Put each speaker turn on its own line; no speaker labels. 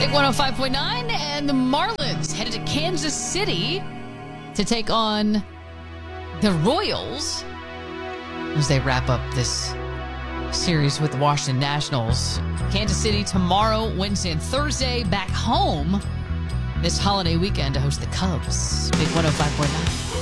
Big 105.9, and the Marlins headed to Kansas City to take on the Royals as they wrap up this series with the Washington Nationals. Kansas City tomorrow, Wednesday, and Thursday. Back home this holiday weekend to host the Cubs. Big 105.9.